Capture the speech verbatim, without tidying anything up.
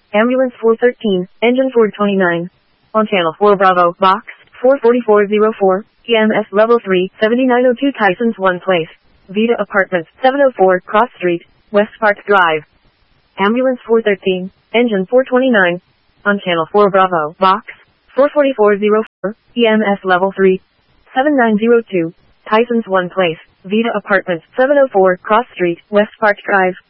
Ambulance four thirteen, engine four twenty-nine. On channel four Bravo, box four forty-four oh four, E M S level three, seventy-nine oh two Tysons One Place. Vita Apartments, seven oh four Cross Street, West Park Drive. Ambulance four thirteen, engine four twenty-nine. On channel four Bravo, box four forty-four oh four, E M S level three, seventy-nine oh two, Tysons One Place. Vita Apartments, seven oh four Cross Street, West Park Drive.